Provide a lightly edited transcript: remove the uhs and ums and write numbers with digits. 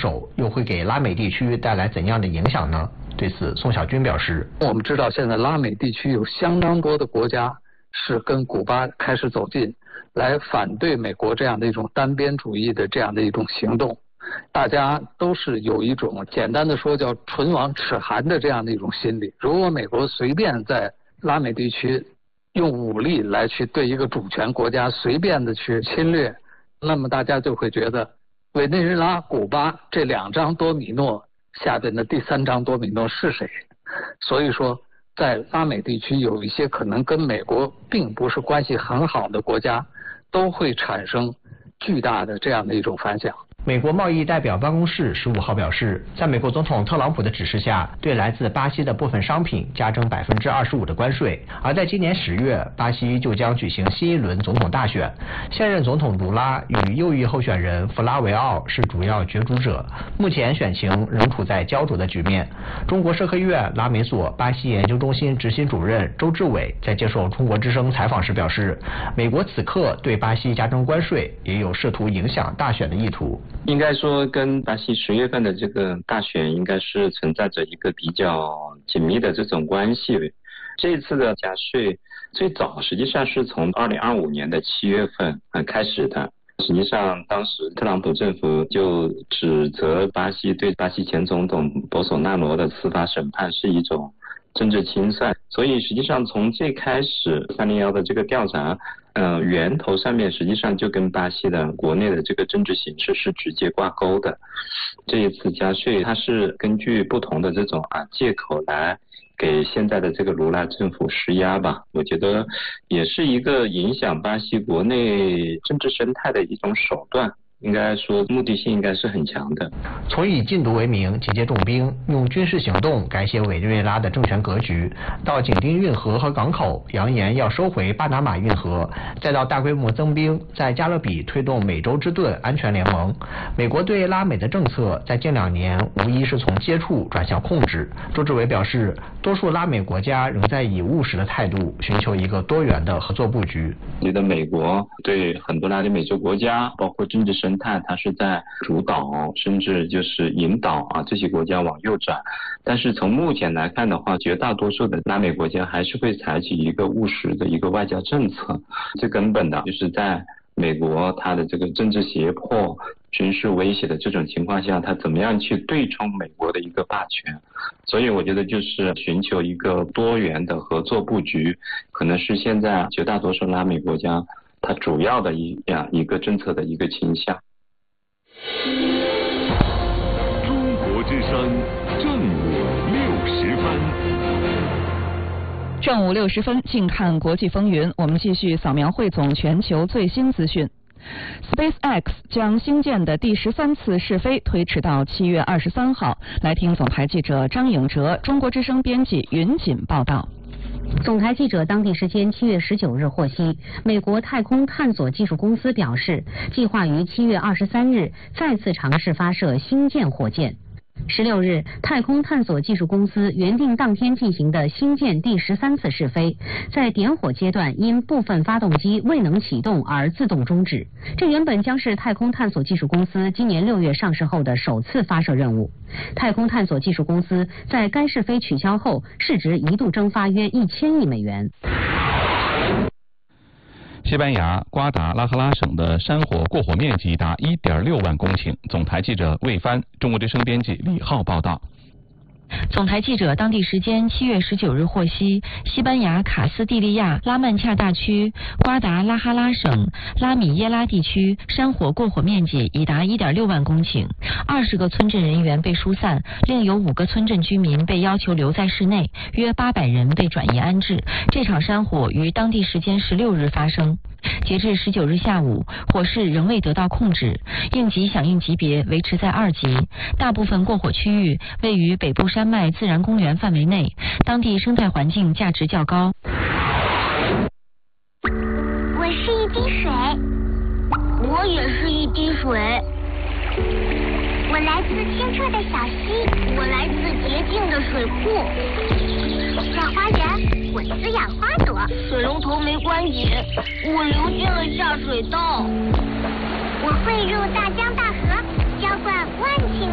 手又会给拉美地区带来怎样的影响呢？对此，宋小军表示， 我们知道现在拉美地区有相当多的国家是跟古巴开始走近，来反对美国这样的一种单边主义的这样的一种行动。大家都是有一种简单的说叫唇亡齿寒的这样的一种心理。如果美国随便在拉美地区用武力来去对一个主权国家随便的去侵略，那么大家就会觉得委内瑞拉、古巴这2张多米诺下边的第3张多米诺是谁？所以说在拉美地区有一些可能跟美国并不是关系很好的国家都会产生巨大的这样的一种反响。 美国贸易代表办公室15号表示，在美国总统特朗普的指示下，对来自巴西的部分商品加征25%的关税。而在今年10月，巴西就将举行新一轮总统大选，现任总统卢拉与右翼候选人弗拉维奥是主要角逐者，目前选情仍处在焦灼的局面。中国社科院拉美所巴西研究中心执行主任周志伟在接受中国之声采访时表示，美国此刻对巴西加征关税，也有试图影响大选的意图。 应该说跟巴西10月份的这个大选应该是存在着一个比较紧密的这种关系。这一次的加税最早实际上是从2025年的7月份开始的。实际上当时特朗普政府就指责巴西对巴西前总统博索纳罗的司法审判是一种政治清算，所以实际上从最开始301的这个调查源头上面实际上就跟巴西的国内的这个政治形势是直接挂钩的。这一次加税它是根据不同的这种借口来给现在的这个卢拉政府施压吧，我觉得也是一个影响巴西国内政治生态的一种手段。应该说目的性应该是很强的。 从以禁毒为名集结重兵，用军事行动改写委内瑞拉的政权格局，到紧盯运河和港口，扬言要收回巴拿马运河，再到大规模增兵，在加勒比推动美洲之盾安全联盟。美国对拉美的政策在近2年无疑是从接触转向控制。周志伟表示，多数拉美国家仍在以务实的态度寻求一个多元的合作布局。 觉得美国对很多拉丁美洲国家，包括政治生态，它是在主导甚至就是引导这些国家往右转。但是从目前来看的话，绝大多数的拉美国家还是会采取一个务实的一个外交政策。最根本的就是在美国它的这个政治胁迫、军事威胁的这种情况下，它怎么样去对冲美国的一个霸权。所以我觉得就是寻求一个多元的合作布局，可能是现在绝大多数拉美国家它主要的一个政策的一个倾向。 中国之声正午60分。 正午60分，静看国际风云。我们继续扫描汇总全球最新资讯。SpaceX 将星舰的第13次试飞推迟到7月23号。来听总台记者张颖哲、中国之声编辑云锦报道。 总台记者当地时间7月19日获悉，美国太空探索技术公司表示，计划于7月23日再次尝试发射星舰火箭。16日，太空探索技术公司原定当天进行的星舰第13次试飞，在点火阶段因部分发动机未能启动而自动终止。这原本将是太空探索技术公司今年6月上市后的首次发射任务。太空探索技术公司在该试飞取消后，市值一度蒸发约1000亿美元。 西班牙瓜达拉赫拉省的山火过火面积达1.6万公顷。总台记者魏帆，中国之声编辑李浩报道。 总台记者当地时间7月19日获悉，西班牙卡斯蒂利亚拉曼恰大区瓜达拉哈拉省拉米耶拉地区山火过火面积已达1.6万公顷，20个村镇人员被疏散，另有5个村镇居民被要求留在室内，约800人被转移安置。这场山火于当地时间16日发生。截至19日下午，火势仍未得到控制，应急响应级别维持在2级。大部分过火区域位于北部山脉自然公园范围内，当地生态环境价值较高。 我是一滴水，我也是一滴水。我来自清澈的小溪，我来自洁净的水库。在花园，我滋养花朵。水龙头没关紧，我流进了下水道。我汇入大江大河，浇灌万顷。